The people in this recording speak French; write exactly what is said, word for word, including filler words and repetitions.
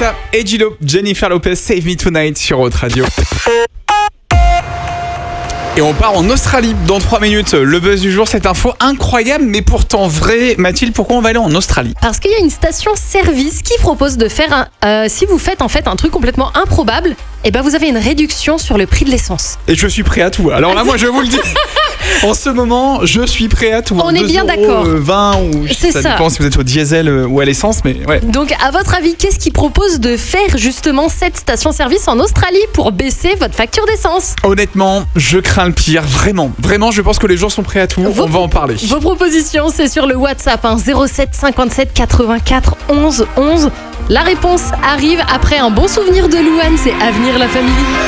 ça, et Gilo, Jennifer Lopez, Save Me Tonight sur Haute Radio. Et on part en Australie dans trois minutes. Le buzz du jour, cette info incroyable, mais pourtant vrai. Mathilde, pourquoi on va aller en Australie ? Parce qu'il y a une station-service qui propose de faire un... Euh, si vous faites en fait un truc complètement improbable, eh ben vous avez une réduction sur le prix de l'essence. Et je suis prêt à tout. Alors là, moi, je vous le dis. En ce moment, je suis prêt à tout. On est bien d'accord. vingt ou C'est ça, ça. dépend si vous êtes au diesel ou à l'essence, mais ouais. Donc, à votre avis, qu'est-ce qui propose de faire justement cette station-service en Australie pour baisser votre facture d'essence ? Honnêtement, je crains le pire. Vraiment, vraiment, je pense que les gens sont prêts à tout. Vos on va en parler. Vos propositions, c'est sur le WhatsApp hein, zéro sept cinquante-sept quatre-vingt-quatre onze onze. La réponse arrive après un bon souvenir de Louane, c'est Avenir la famille.